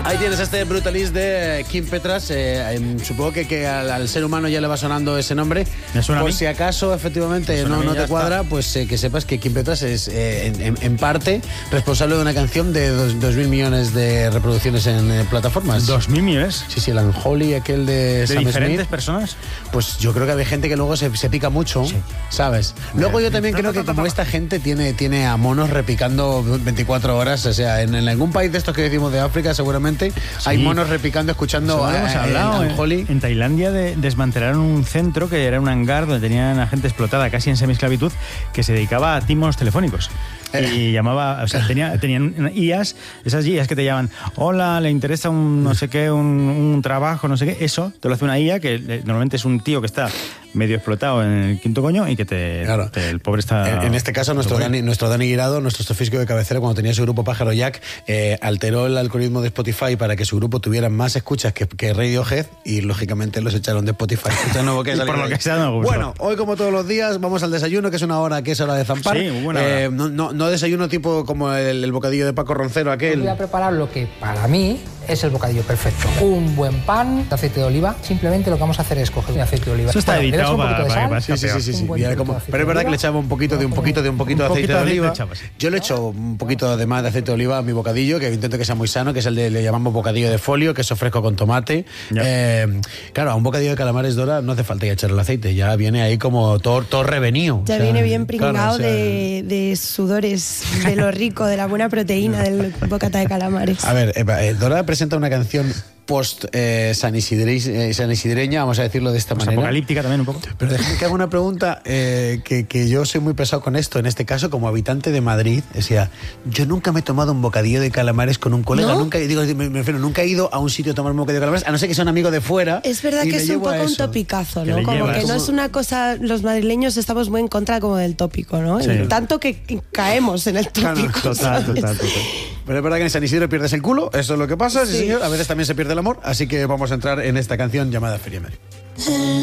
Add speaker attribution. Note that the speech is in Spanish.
Speaker 1: Ahí tienes este Brutalist de Kim Petras. Supongo que al ser humano ya le va sonando ese nombre.
Speaker 2: ¿Me suena
Speaker 1: Por
Speaker 2: a mí?
Speaker 1: si acaso, efectivamente, no te cuadra, pues que sepas que Kim Petras es en parte responsable de una canción de 2.000 millones de reproducciones en plataformas.
Speaker 2: ¿2.000 millones?
Speaker 1: Sí, el Unholy, aquel de Sam
Speaker 2: diferentes
Speaker 1: Smith.
Speaker 2: personas?
Speaker 1: Pues yo creo que hay gente que luego se pica mucho, sí, ¿sabes? Luego yo también creo que como esta gente tiene a monos repicando 24 horas, o sea, en algún país de estos que decimos de África seguramente hay monos repicando, escuchando Unholy.
Speaker 2: En Tailandia desmantelaron un centro que era un hangar donde tenían a gente explotada casi en semiesclavitud que se dedicaba a timos telefónicos. Y llamaba, o sea, tenían IAs, esas IAs que te llaman, hola, le interesa un no sé qué, un trabajo, no sé qué, eso te lo hace una IA que normalmente es un tío que está medio explotado en el quinto coño y que el pobre está...
Speaker 1: En este caso, nuestro Dani Guirado, nuestro sofisco de cabecera, cuando tenía su grupo Pájaro Jack, alteró el algoritmo de Spotify para que su grupo tuviera más escuchas que Radiohead y, lógicamente, los echaron de Spotify.
Speaker 2: Por lo que sea, no.
Speaker 1: Bueno, hoy, como todos los días, vamos al desayuno, que es una hora de zampar.
Speaker 2: Sí, muy buena hora.
Speaker 1: No desayuno tipo como el bocadillo de Paco Roncero, aquel.
Speaker 3: Voy a preparar lo que, para mí, es el bocadillo perfecto. Un buen pan de aceite de oliva. Simplemente lo que vamos a hacer es coger aceite de oliva.
Speaker 2: Eso está editado para que pase.
Speaker 1: Sí. Pero es verdad que le echaba un poquito de aceite de oliva. Yo le echo un poquito de más de aceite de oliva a mi bocadillo, que intento que sea muy sano, que es le llamamos bocadillo de folio, queso fresco con tomate. Claro, a un bocadillo de calamares, Dora, no hace falta ya echarle el aceite, ya viene ahí como todo revenido.
Speaker 4: Ya viene bien pringado de sudores, de lo rico, de la buena proteína del bocata de calamares.
Speaker 1: A ver, Dora presenta una canción post San Isidreña, vamos a decirlo de esta manera.
Speaker 2: Apocalíptica también un poco.
Speaker 1: Pero déjame que haga una pregunta, que yo soy muy pesado con esto, en este caso, como habitante de Madrid. O sea, yo nunca me he tomado un bocadillo de calamares con un colega,
Speaker 4: ¿no?
Speaker 1: Nunca he ido a un sitio a tomar un bocadillo de calamares, a no ser que sea un amigo de fuera.
Speaker 4: Es verdad que es un poco un topicazo, ¿no? Como que no es una cosa, los madrileños estamos muy en contra como del tópico, ¿no?
Speaker 2: Sí.
Speaker 4: Tanto que caemos en el tópico.
Speaker 2: Total.
Speaker 1: Pero es verdad que en San Isidro pierdes el culo, eso es lo que pasa, sí señor, a veces también se pierde el amor, así que vamos a entrar en esta canción llamada Feria Madrid.